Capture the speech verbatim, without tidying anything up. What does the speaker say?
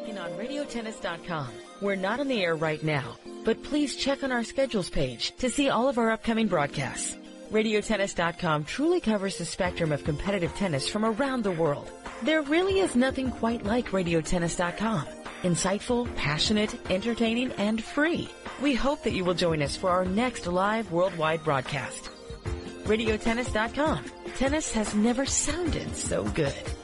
clicking on radio tennis dot com. We're not on the air right now, but please check on our schedules page to see all of our upcoming broadcasts. radio tennis dot com truly covers the spectrum of competitive tennis from around the world. There really is nothing quite like radio tennis dot com. Insightful, passionate, entertaining, and free. We hope that you will join us for our next live worldwide broadcast. radio tennis dot com. Tennis has never sounded so good.